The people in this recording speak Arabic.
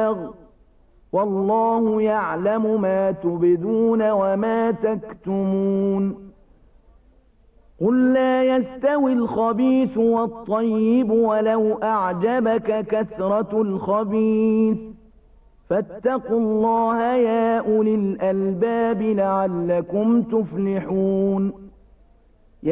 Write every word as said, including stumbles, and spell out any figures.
بلغ والله يعلم ما تبدون وما تكتمون قل لا يستوي الخبيث والطيب ولو أعجبك كثرة الخبيث فاتقوا الله يا أولي الألباب لعلكم تفلحون